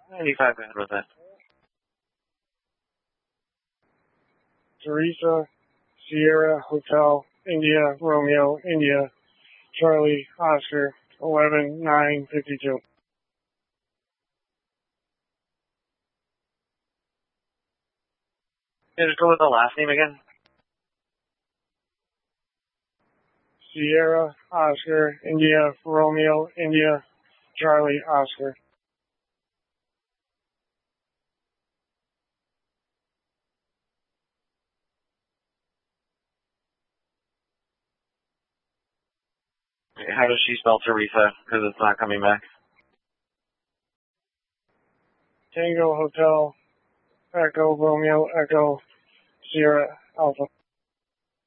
95, go ahead with that. Teresa, Sierra, Hotel, India, Romeo, India, Charlie, Oscar, 11-9-52. Yeah, just go with the last name again. Sierra, Oscar, India, Romeo, India, Charlie, Oscar. How does she spell Teresa? Because it's not coming back. Tango, Hotel, Echo, Romeo, Echo, Sierra, Alpha.